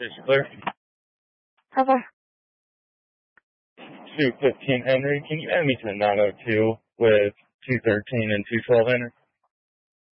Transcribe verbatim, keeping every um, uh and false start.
Fish clear. How far? two fifteen Henry. Can you add me to nine oh two with two thirteen and two twelve Henry?